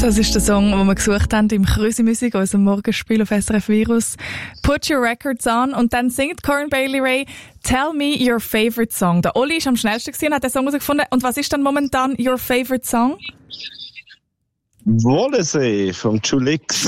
Das ist der Song, den wir gesucht haben im Krüsi-Musik, unserem Morgenspiel auf SRF Virus. Put Your Records On und dann singt Corinne Bailey Rae Tell Me Your Favorite Song. Der Oli ist am schnellsten gewesen, hat den Song herausgefunden. Und was ist dann momentan Your Favorite Song? Wollensee vom Julix.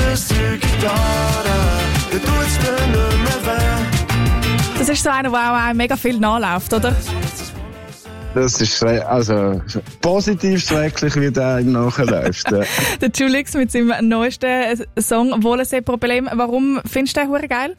Das ist so einer, der auch mega viel nachläuft, oder? Das ist also positiv schrecklich, wie der ihm nachläuft. Der Julix mit seinem neuesten Song Wollensee-Problem. Warum findest du den hure geil?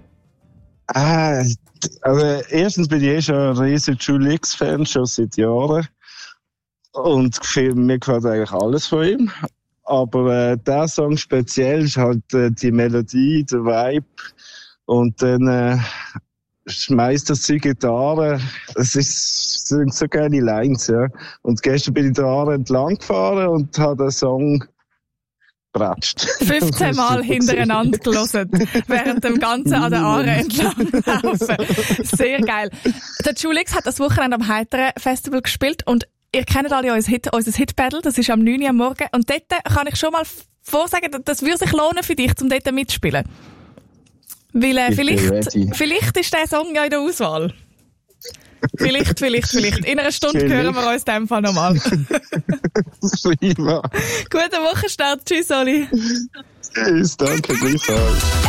Also erstens bin ich schon ein riesiger Julix-Fan, schon seit Jahren. Und mir gefällt eigentlich alles von ihm. Aber der Song speziell ist halt die Melodie, der Vibe. Und dann schmeißt das die Gitarre. Es sind so geile Lines, ja. Und gestern bin ich der Aare entlang gefahren und habe den Song gebratscht. 15 Mal hintereinander gehört, während dem Ganzen an der Aare entlang laufen. Sehr geil. Der Julix hat das Wochenende am Heiteren Festival gespielt und ihr kennt alle unser Hit-Battle, das ist am 9 Uhr am Morgen. Und dort kann ich schon mal vorsagen, das würde sich lohnen für dich, um dort mitzuspielen. Weil vielleicht ist der Song ja in der Auswahl. Vielleicht. In einer Stunde hören wir uns in dem Fall nochmal. Prima. Guten Wochenstart. Tschüss, Oli. Tschüss, danke, gleichfalls.